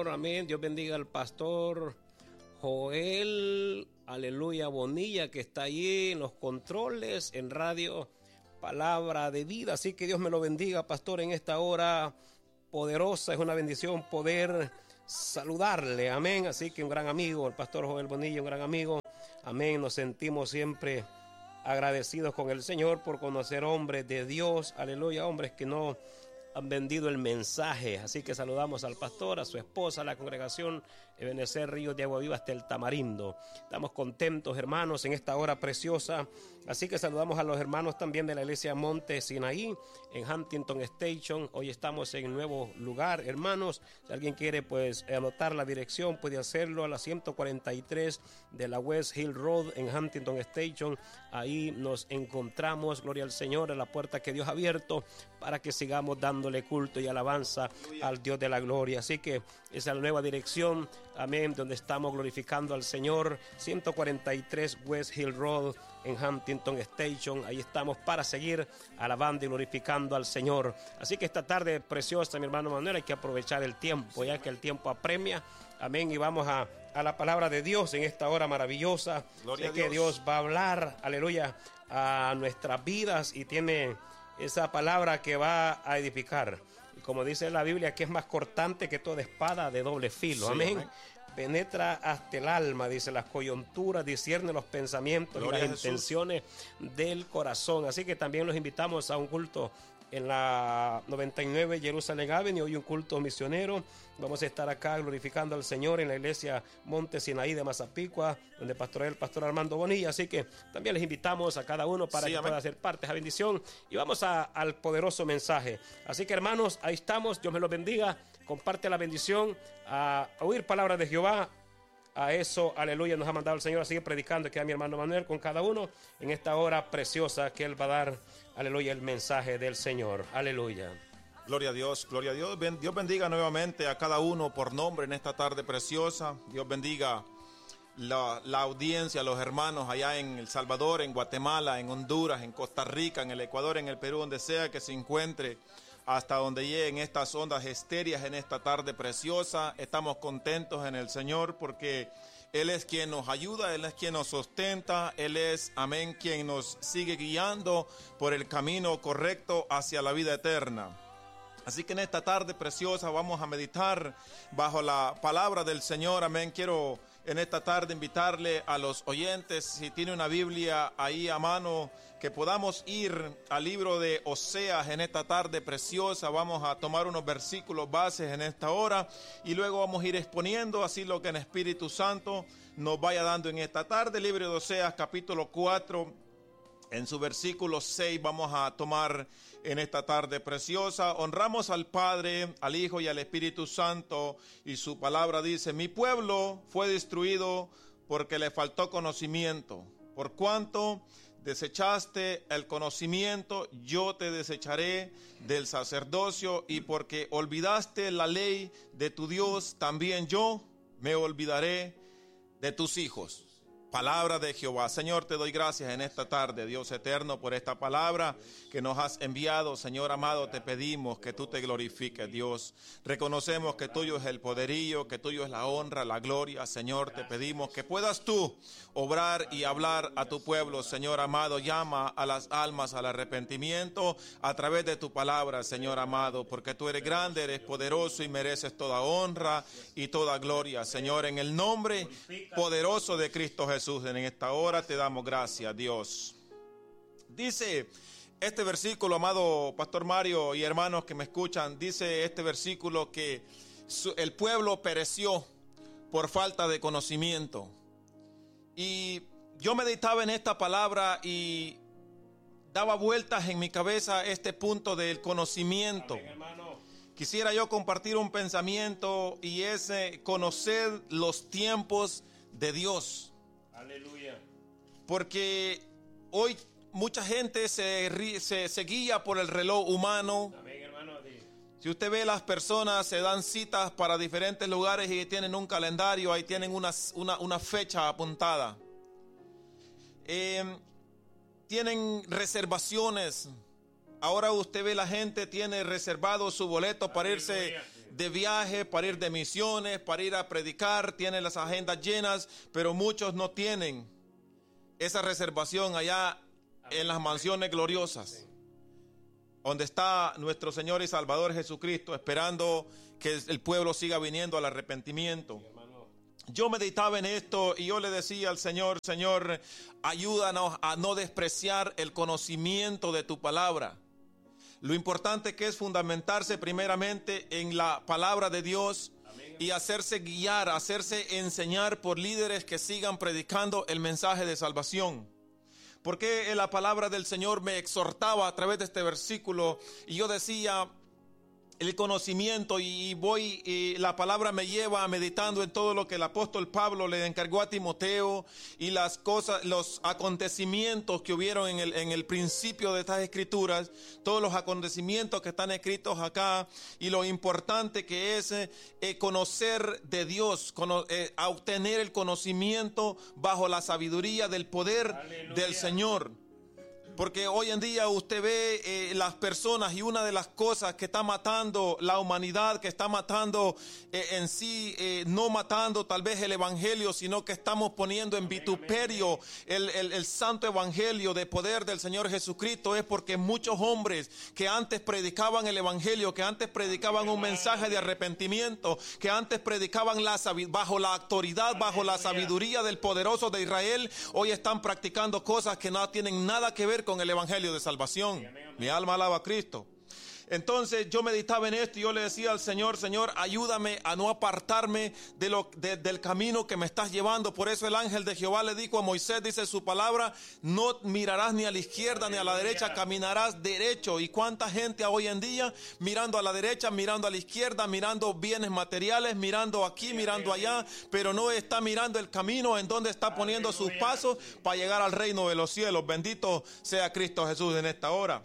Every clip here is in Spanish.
Amén. Dios bendiga al pastor Joel, aleluya, Bonilla, que está allí en los controles, en Radio Palabra de Vida. Así que Dios me lo bendiga, pastor, en esta hora poderosa. Es una bendición poder saludarle, amén. Así que un gran amigo, el pastor Joel Bonilla, un gran amigo, amén. Nos sentimos siempre agradecidos con el Señor por conocer hombres de Dios, aleluya, hombres que no han vendido el mensaje. Así que saludamos al pastor, a su esposa, a la congregación Ebenecer Ríos de Agua Viva hasta el Tamarindo. Estamos contentos, hermanos, en esta hora preciosa. Así que saludamos a los hermanos también de la iglesia Monte Sinaí en Huntington Station. Hoy estamos en un nuevo lugar, hermanos. Si alguien quiere pues anotar la dirección, puede hacerlo a la 143 de la West Hill Road en Huntington Station. Ahí nos encontramos, gloria al Señor, en la puerta que Dios ha abierto para que sigamos dándole culto y alabanza al Dios de la gloria. Así que esa es la nueva dirección, amén, donde estamos glorificando al Señor. 143 West Hill Road en Huntington Station. Ahí estamos para seguir alabando y glorificando al Señor. Así que esta tarde preciosa, mi hermano Manuel, hay que aprovechar el tiempo, ya que el tiempo apremia, amén, y vamos a la palabra de Dios en esta hora maravillosa. Sé que Dios va a hablar, aleluya, a nuestras vidas y tiene esa palabra que va a edificar. Y como dice la Biblia, que es más cortante que toda espada de doble filo. Sí, amén. Penetra hasta el alma, dice, las coyunturas, discierne los pensamientos, gloria, y las intenciones del corazón. Así que también los invitamos a un culto en la 99 Jerusalén Avenue. Hoy un culto misionero. Vamos a estar acá glorificando al Señor en la iglesia Monte Sinaí de Mazapicua, donde pastorea el pastor Armando Bonilla. Así que también les invitamos a cada uno para que pueda ser parte de esa bendición. Y vamos al poderoso mensaje. Así que, hermanos, ahí estamos. Dios me los bendiga. Comparte la bendición, a oír palabras de Jehová. A eso, aleluya, nos ha mandado el Señor a seguir predicando. Queda mi hermano Manuel con cada uno en esta hora preciosa que Él va a dar, aleluya, el mensaje del Señor. Aleluya. Gloria a Dios, gloria a Dios. Dios bendiga nuevamente a cada uno por nombre en esta tarde preciosa. Dios bendiga la audiencia, los hermanos allá en El Salvador, en Guatemala, en Honduras, en Costa Rica, en el Ecuador, en el Perú, donde sea que se encuentre, hasta donde lleguen estas ondas estéreas en esta tarde preciosa. Estamos contentos en el Señor porque Él es quien nos ayuda, Él es quien nos sustenta, Él es, amén, quien nos sigue guiando por el camino correcto hacia la vida eterna. Así que en esta tarde preciosa vamos a meditar bajo la palabra del Señor, amén. Quiero en esta tarde invitarle a los oyentes, si tiene una Biblia ahí a mano, que podamos ir al libro de Oseas en esta tarde preciosa. Vamos a tomar unos versículos bases en esta hora y luego vamos a ir exponiendo así lo que el Espíritu Santo nos vaya dando en esta tarde. Libro de Oseas capítulo 4, en su versículo 6 vamos a tomar en esta tarde preciosa. Honramos al Padre, al Hijo y al Espíritu Santo, y su palabra dice: mi pueblo fue destruido porque le faltó conocimiento. Por cuanto desechaste el conocimiento, yo te desecharé del sacerdocio, y porque olvidaste la ley de tu Dios, también yo me olvidaré de tus hijos. Palabra de Jehová. Señor, te doy gracias en esta tarde, Dios eterno, por esta palabra que nos has enviado. Señor amado, te pedimos que tú te glorifiques, Dios. Reconocemos que tuyo es el poderío, que tuyo es la honra, la gloria. Señor, te pedimos que puedas tú obrar y hablar a tu pueblo. Señor amado, llama a las almas al arrepentimiento a través de tu palabra, Señor amado, porque tú eres grande, eres poderoso y mereces toda honra y toda gloria. Señor, en el nombre poderoso de Cristo Jesús, en esta hora te damos gracias, Dios. Dice este versículo, amado Pastor Mario y hermanos que me escuchan, dice este versículo que el pueblo pereció por falta de conocimiento. Y yo meditaba en esta palabra y daba vueltas en mi cabeza este punto del conocimiento. Amén, hermano. Quisiera yo compartir un pensamiento, y es conocer los tiempos de Dios. Aleluya. Porque hoy mucha gente se guía por el reloj humano. Amén, hermano. Si usted ve, las personas se dan citas para diferentes lugares y tienen un calendario, ahí tienen una fecha apuntada. Tienen reservaciones. Ahora usted ve, la gente tiene reservado su boleto para irse de viaje, para ir de misiones, para ir a predicar, tienen las agendas llenas, pero muchos no tienen esa reservación allá en las mansiones gloriosas, donde está nuestro Señor y Salvador Jesucristo, esperando que el pueblo siga viniendo al arrepentimiento. Yo meditaba en esto y yo le decía al Señor: Señor, ayúdanos a no despreciar el conocimiento de tu palabra. Lo importante que es fundamentarse primeramente en la palabra de Dios y hacerse guiar, hacerse enseñar por líderes que sigan predicando el mensaje de salvación. Porque la palabra del Señor me exhortaba a través de este versículo y yo decía: el conocimiento, y la palabra me lleva meditando en todo lo que el apóstol Pablo le encargó a Timoteo y las cosas, los acontecimientos que hubieron en el principio de estas escrituras, todos los acontecimientos que están escritos acá, y lo importante que es conocer de Dios, a obtener el conocimiento bajo la sabiduría del poder del Señor. Porque hoy en día usted ve las personas, y una de las cosas que está matando la humanidad, que está matando en sí, no matando tal vez el evangelio, sino que estamos poniendo en vituperio el santo evangelio de poder del Señor Jesucristo, es porque muchos hombres que antes predicaban el evangelio, que antes predicaban un mensaje de arrepentimiento, que antes predicaban bajo la autoridad, bajo la sabiduría del poderoso de Israel, hoy están practicando cosas que no tienen nada que ver con el evangelio de salvación. Mi alma alaba a Cristo. Entonces yo meditaba en esto y yo le decía al Señor: Señor, ayúdame a no apartarme del camino que me estás llevando. Por eso el ángel de Jehová le dijo a Moisés, dice su palabra: no mirarás ni a la izquierda ni a la derecha, caminarás derecho. ¿Y cuánta gente hoy en día mirando a la derecha, mirando a la izquierda, mirando bienes materiales, mirando aquí, mirando allá, pero no está mirando el camino en donde está poniendo sus pasos para llegar al reino de los cielos? Bendito sea Cristo Jesús en esta hora.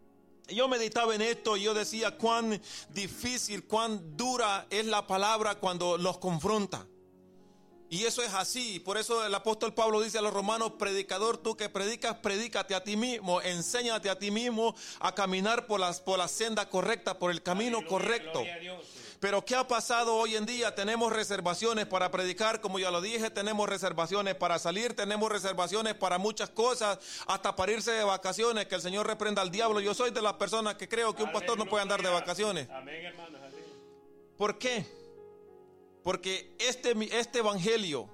Yo meditaba en esto y yo decía cuán difícil, cuán dura es la palabra cuando los confronta. Y eso es así. Por eso el apóstol Pablo dice a los romanos: predicador, tú que predicas, predícate a ti mismo, enséñate a ti mismo a caminar por la senda correcta, por el camino correcto. Pero ¿qué ha pasado hoy en día? Tenemos reservaciones para predicar, como ya lo dije, tenemos reservaciones para salir, tenemos reservaciones para muchas cosas, hasta para irse de vacaciones. Que el Señor reprenda al diablo. Yo soy de las personas que creo que un pastor no puede andar de vacaciones. Amén, hermanos. ¿Por qué? Porque este evangelio,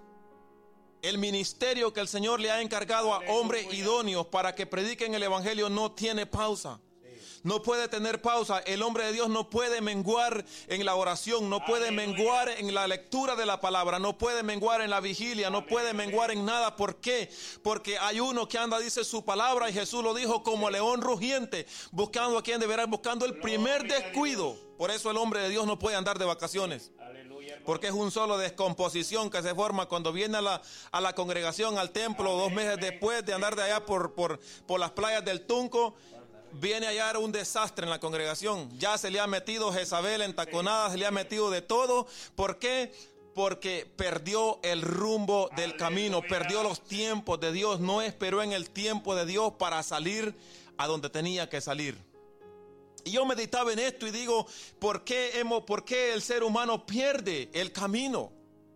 el ministerio que el Señor le ha encargado a hombres idóneos para que prediquen el evangelio, no tiene pausa. No puede tener pausa. El hombre de Dios no puede menguar en la oración, no puede menguar en la lectura de la palabra, no puede menguar en la vigilia, no puede menguar en nada. ¿Por qué? Porque hay uno que anda, dice su palabra, y Jesús lo dijo, como león rugiente, buscando a quien deberá, buscando el primer descuido. Por eso el hombre de Dios no puede andar de vacaciones. Porque es un solo descomposición que se forma cuando viene a la congregación, al templo, 2 meses después de andar de allá por las playas del Tunco. Viene a hallar un desastre en la congregación. Ya se le ha metido Jezabel entaconada, se le ha metido de todo. ¿Por qué? Porque perdió el rumbo del camino, perdió los tiempos de Dios, no esperó en el tiempo de Dios para salir a donde tenía que salir. Y yo meditaba en esto y digo, ¿por qué el ser humano pierde el camino?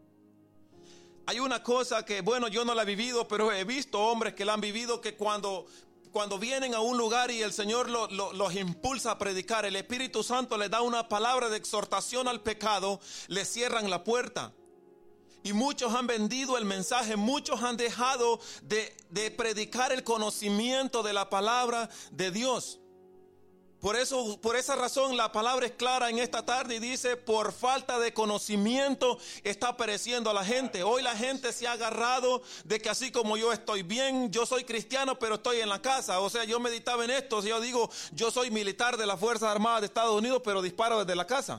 Hay una cosa que, bueno, yo no la he vivido, pero he visto hombres que la han vivido, que cuando vienen a un lugar y el Señor los impulsa a predicar, el Espíritu Santo les da una palabra de exhortación al pecado, les cierran la puerta. Y muchos han vendido el mensaje, muchos han dejado de predicar el conocimiento de la palabra de Dios. Por esa razón la palabra es clara en esta tarde y dice: por falta de conocimiento está pereciendo a la gente. Hoy la gente se ha agarrado de que así como yo estoy bien, yo soy cristiano pero estoy en la casa. O sea, yo meditaba en esto, yo digo, yo soy militar de las Fuerzas Armadas de Estados Unidos pero disparo desde la casa.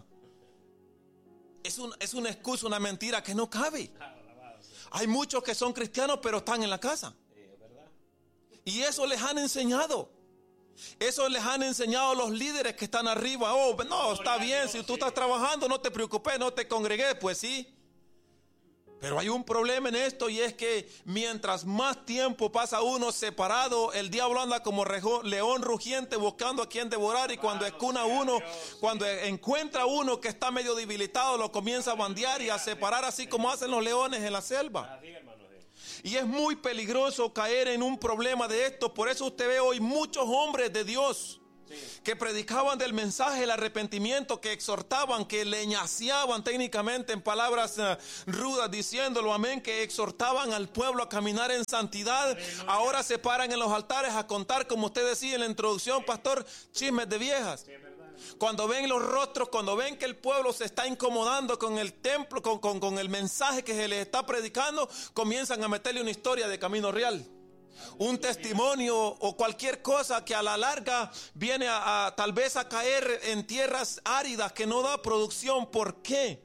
Es una excusa, una mentira que no cabe. Hay muchos que son cristianos pero están en la casa. Y eso les han enseñado. Eso les han enseñado los líderes que están arriba. Oh, no, está bien, si tú estás trabajando, no te preocupes, no te congregues. Pues sí. Pero hay un problema en esto, y es que mientras más tiempo pasa uno separado, el diablo anda como león rugiente buscando a quien devorar, y cuando escuna a uno, cuando encuentra a uno que está medio debilitado, lo comienza a bandear y a separar, así como hacen los leones en la selva. Y es muy peligroso caer en un problema de esto. Por eso usted ve hoy muchos hombres de Dios que predicaban del mensaje del arrepentimiento, que exhortaban, que leñaseaban técnicamente en palabras rudas, diciéndolo, amén, que exhortaban al pueblo a caminar en santidad. Ahora se paran en los altares a contar, como usted decía en la introducción, pastor, chismes de viejas. Cuando ven los rostros, cuando ven que el pueblo se está incomodando con el templo, con el mensaje que se les está predicando, comienzan a meterle una historia de camino real, un testimonio o cualquier cosa que a la larga viene a tal vez a caer en tierras áridas que no da producción. ¿Por qué?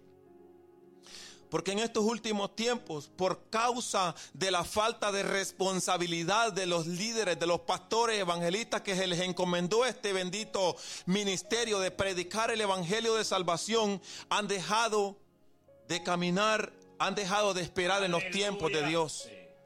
Porque en estos últimos tiempos, por causa de la falta de responsabilidad de los líderes, de los pastores evangelistas que se les encomendó este bendito ministerio de predicar el evangelio de salvación, han dejado de caminar, han dejado de esperar en los tiempos de Dios.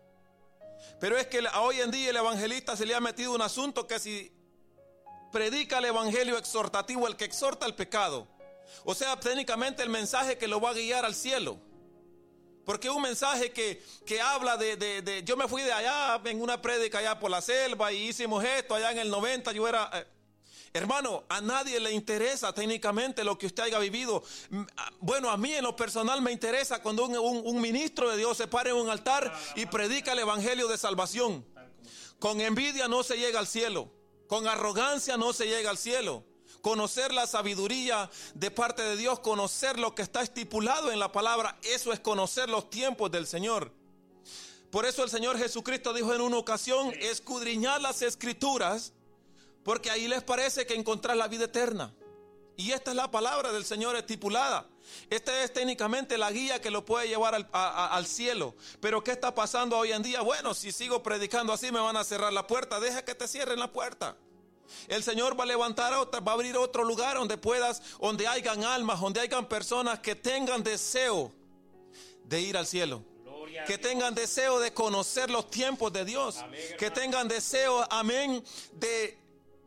Pero es que hoy en día el evangelista se le ha metido un asunto que si predica el evangelio exhortativo, el que exhorta al pecado, o sea, técnicamente el mensaje que lo va a guiar al cielo. Porque un mensaje que habla de yo me fui de allá en una prédica allá por la selva y hicimos esto allá en el 90, yo era... hermano, a nadie le interesa técnicamente lo que usted haya vivido. Bueno, a mí en lo personal me interesa cuando un ministro de Dios se para en un altar y predica el evangelio de salvación. Con envidia no se llega al cielo, con arrogancia no se llega al cielo. Conocer la sabiduría de parte de Dios, conocer lo que está estipulado en la palabra, eso es conocer los tiempos del Señor. Por eso el Señor Jesucristo dijo en una ocasión, escudriñad las escrituras, porque ahí les parece que encontrás la vida eterna. Y esta es la palabra del Señor estipulada. Esta es técnicamente la guía que lo puede llevar al cielo. Pero ¿qué está pasando hoy en día? Bueno, si sigo predicando así me van a cerrar la puerta. Deja que te cierren la puerta. El Señor va a levantar otra, va a abrir otro lugar donde hayan almas, donde hayan personas que tengan deseo de ir al cielo, que tengan deseo de conocer los tiempos de Dios, que tengan deseo, amén, de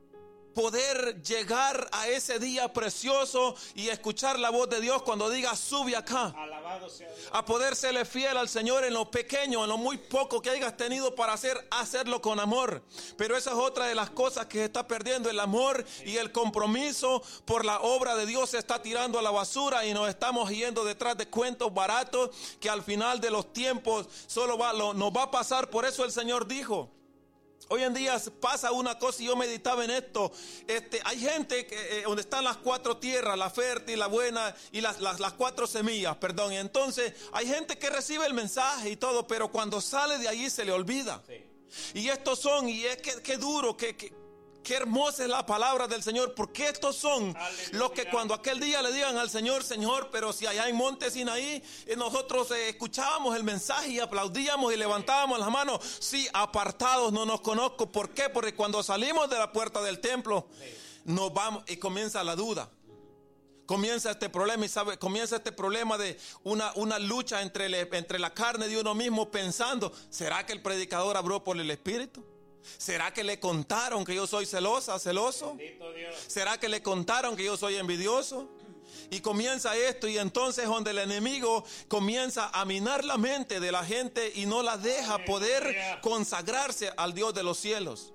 poder llegar a ese día precioso y escuchar la voz de Dios cuando diga sube acá. Alabado sea Dios. A poder serle fiel al Señor en lo pequeño, en lo muy poco que hayas tenido para hacerlo con amor. Pero esa es otra de las cosas que se está perdiendo, el amor y el compromiso por la obra de Dios se está tirando a la basura y nos estamos yendo detrás de cuentos baratos que al final de los tiempos nos va a pasar. Por eso el Señor dijo, hoy en día pasa una cosa y yo meditaba en esto. Hay gente que, donde están las cuatro tierras, la fértil, la buena y las cuatro semillas, perdón. Y entonces hay gente que recibe el mensaje y todo, pero cuando sale de allí se le olvida. Sí. Y estos son, y es que duro, qué hermosa es la palabra del Señor, porque estos son los que cuando aquel día le digan al Señor, Señor, pero si allá en Monte Sinaí nosotros escuchábamos el mensaje y aplaudíamos y levantábamos las manos, sí, apartados no nos conozco. ¿Por qué? Porque cuando salimos de la puerta del templo nos vamos y comienza la duda. Comienza este problema comienza este problema de una lucha entre la carne de uno mismo, pensando, ¿será que el predicador habló por el Espíritu? ¿Será que le contaron que yo soy celoso? ¿Será que le contaron que yo soy envidioso? Y comienza esto, y entonces donde el enemigo comienza a minar la mente de la gente y no la deja poder consagrarse al Dios de los cielos.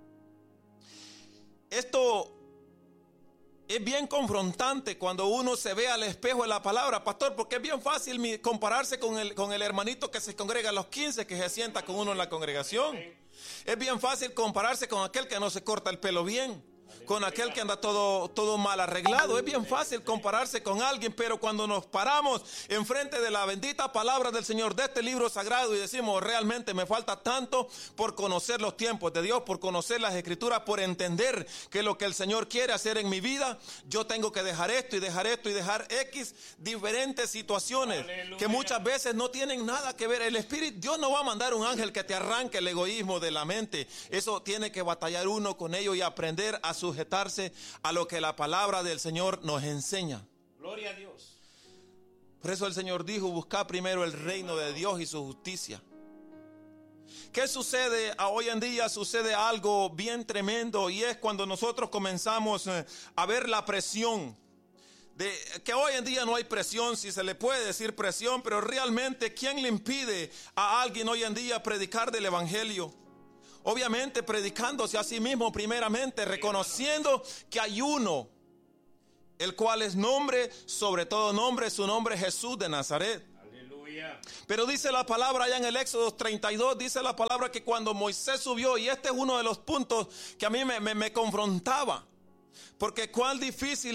Esto es bien confrontante cuando uno se ve al espejo de la palabra, pastor, porque es bien fácil compararse con el hermanito que se congrega a los 15, que se sienta con uno en la congregación. Es bien fácil compararse con aquel que no se corta el pelo bien, con aquel que anda todo mal arreglado. Es bien fácil compararse con alguien, pero cuando nos paramos enfrente de la bendita palabra del Señor, de este libro sagrado, y decimos, realmente me falta tanto por conocer los tiempos de Dios, por conocer las Escrituras, por entender que lo que el Señor quiere hacer en mi vida, yo tengo que dejar esto y dejar X diferentes situaciones. Aleluya. Que muchas veces no tienen nada que ver. El Espíritu, Dios no va a mandar un ángel que te arranque el egoísmo de la mente. Eso tiene que batallar uno con ello y aprender a sujetarse a lo que la palabra del Señor nos enseña. Gloria a Dios. Por eso el Señor dijo, buscad primero el reino de Dios y su justicia. ¿Qué sucede hoy en día? Sucede algo bien tremendo, y es cuando nosotros comenzamos a ver la presión. De que hoy en día no hay presión, si se le puede decir presión, pero realmente ¿quién le impide a alguien hoy en día predicar del evangelio? Obviamente predicándose a sí mismo primeramente, reconociendo que hay uno, el cual es nombre, sobre todo nombre, su nombre es Jesús de Nazaret. Aleluya. Pero dice la palabra allá en el Éxodo 32, dice la palabra que cuando Moisés subió, y este es uno de los puntos que a mí me confrontaba, porque cuán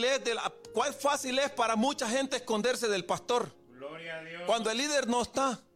fácil es para mucha gente esconderse del pastor. Gloria a Dios. Cuando el líder no está.